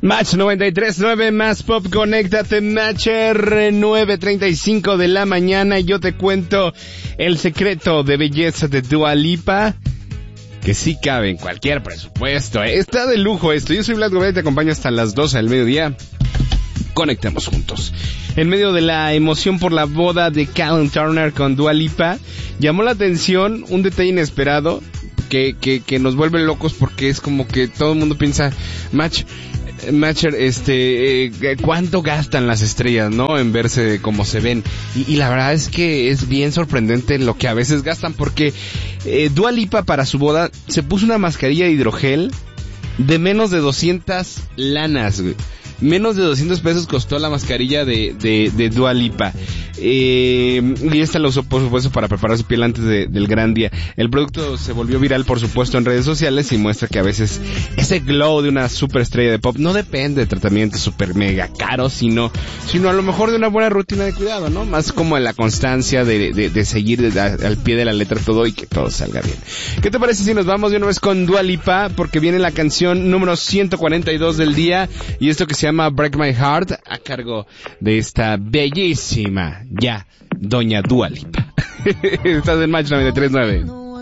Match 93.9 más pop, conéctate, Matcher, 9:35 de la mañana. Y yo te cuento el secreto de belleza de Dua Lipa, que sí cabe en cualquier presupuesto. Está de lujo esto. Yo soy Blas Gómez y te acompaño hasta las 12 del mediodía. Conectemos juntos. En medio de la emoción por la boda de Callum Turner con Dua Lipa, llamó la atención un detalle inesperado que nos vuelve locos, porque es como que todo el mundo piensa, Matcher, ¿cuánto gastan las estrellas, no? En verse como se ven. Y la verdad es que es bien sorprendente lo que a veces gastan, porque Dua Lipa para su boda se puso una mascarilla de hidrogel de menos de 200 lanas, güey. Menos de 200 pesos costó la mascarilla de Dua Lipa. Y esta la usó, por supuesto, para preparar su piel antes del gran día. El producto se volvió viral, por supuesto, en redes sociales y muestra que a veces ese glow de una superestrella de pop no depende de tratamientos super mega caros, sino a lo mejor de una buena rutina de cuidado, ¿no? Más como en la constancia de seguir al pie de la letra todo y que todo salga bien. ¿Qué te parece si nos vamos de una vez con Dua Lipa? Porque viene la canción número 142 del día y esto que se llama Break My Heart, a cargo de esta bellísima doña Dua Lipa. Estás en Match 93.9.